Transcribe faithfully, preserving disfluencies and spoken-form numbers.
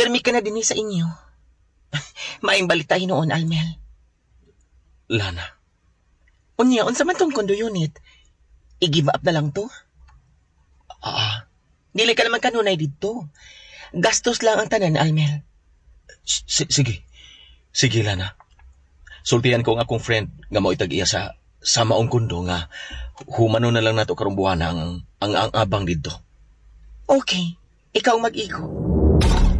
Pirmi ka na din sa inyo. Maayong balita noon, Almel. Lana. Unya, unsa man tong condo unit? I-give up na lang to? Ah, Dili ka naman kanunay dito. Gastos lang ang tanan, Almel. s- sige. Sige, Lana. Sultihan ko ang akong friend nga mo itag-iya sa sa maong kundo nga humano na lang nato karong buwan ang, ang ang abang dito. Okay, ikaw mag-iko.